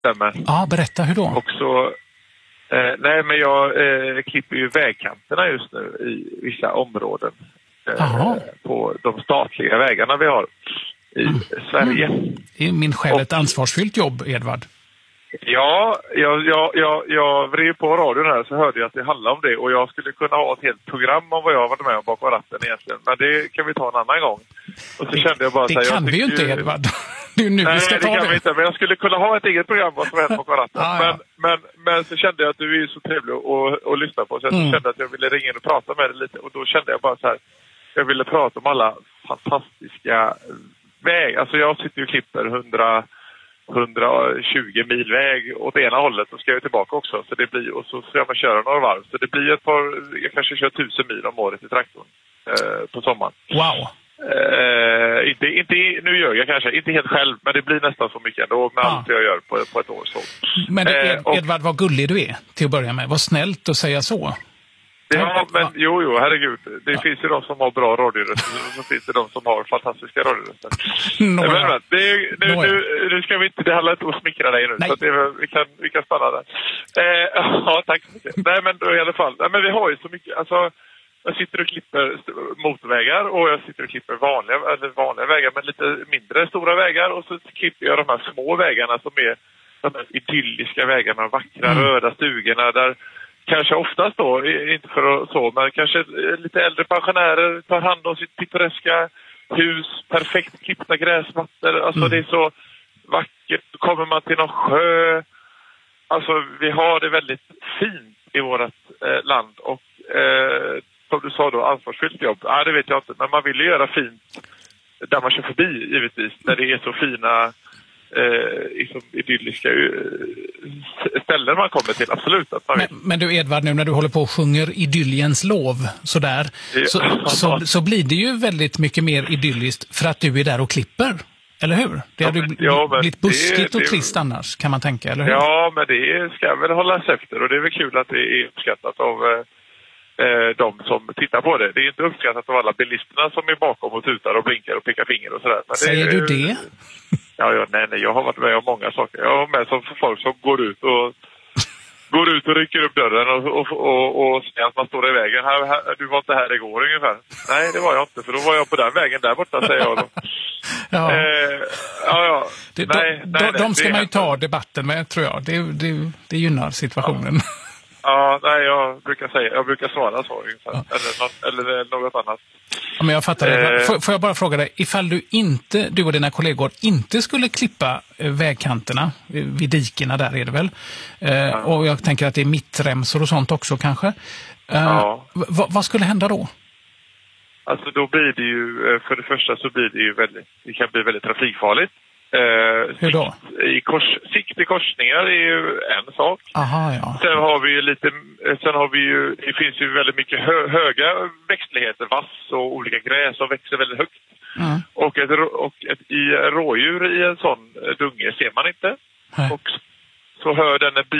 Stämmer. Ja, berätta hur då? Och så, nej men jag klipper ju vägkanterna just nu i vissa områden. På de statliga vägarna vi har i Sverige. Det är min själ ett ansvarsfyllt jobb, Edvard. Ja, jag vred på radion här så hörde jag att det handlar om det. Och jag skulle kunna ha ett helt program om vad jag har varit med om bakom ratten egentligen. Men det kan vi ta en annan gång. Och så kände jag bara det kan vi ju inte, Edvard. Det är nu vi ska ta det. Nej, det kan vi inte. Men jag skulle kunna ha ett eget program vad som hänt bakom ratten. Men så kände jag att du är så trevlig att lyssna på. Så jag kände att jag ville ringa in och prata med dig lite. Och då kände jag bara så här. Jag ville prata om alla fantastiska vägar. Alltså jag sitter ju och klipper 120 mil väg åt ena hållet och ska jag tillbaka också. Så det blir, och så ska man köra några varv. Så det blir jag kanske kör 1000 mil om året i traktorn på sommaren. Wow! Inte, nu gör jag kanske, inte helt själv, men det blir nästan så mycket ändå med allt jag gör på ett år. Så. Men Edvard, vad gullig du är till att börja med. Vad snällt att säga så. Ja, men jo, herregud. Det finns ju de som har bra radioröster och så finns det de som har fantastiska radioröster. Nu ska vi inte, det handlar inte om att smickra dig nu. Nej. Så vi kan stanna där. Ja, tack så mycket. Nej, men då, i alla fall. Nej, men vi har ju så mycket, alltså jag sitter och klipper motorvägar och jag sitter och klipper vanliga vägar, men lite mindre stora vägar, och så klipper jag de här små vägarna som är de här idylliska vägarna, vackra röda stugorna där kanske oftast då, inte för att så, men kanske lite äldre pensionärer tar hand om sitt pittoreska hus, perfekt klippta gräsmattor. Alltså det är så vackert. Kommer man till någon sjö. Alltså vi har det väldigt fint i vårt land. Och som du sa då, ansvarsfyllt jobb. Nej, det vet jag inte. Men man vill ju göra fint där man kör förbi, givetvis. När det är så fina idylliska ställen man kommer till, absolut. Att man men du Edvard, nu när du håller på och sjunger idylliens lov sådär, så blir det ju väldigt mycket mer idylliskt för att du är där och klipper, eller hur? Det hade blivit buskigt och trist annars, kan man tänka, eller hur? Ja, men det ska väl hållas efter, och det är väl kul att det är uppskattat av de som tittar på det. Det är inte uppskattat av alla bilisterna som är bakom och tutar och blinkar och pekar finger och sådär. Men säger du det? Ja, nej, jag har varit med om många saker. Jag har med som folk som går ut och rycker upp dörren och säger att man står i vägen. Du var inte här igår ungefär. Nej, det var jag inte, för då var jag på den vägen där borta, säger jag då. De ska man ju ta debatten med, tror jag. Det gynnar situationen. Ja, nej, jag brukar svara så ungefär. Eller något annat. Ja, men jag fattar det. Får jag bara fråga dig, ifall du och dina kollegor inte skulle klippa vägkanterna vid dikena, där är det väl? Och jag tänker att det är mittremsor och sånt också kanske. Vad skulle hända då? Alltså då blir det ju, för det första så blir det ju det kan bli väldigt trafikfarligt. Hur då? Sikt i korsningar är ju en sak. Aha, ja. Sen har vi ju det finns ju väldigt mycket höga växtligheter, vass och olika gräs som växer väldigt högt. Och ett rådjur i en sån dunge ser man inte. Och så hör den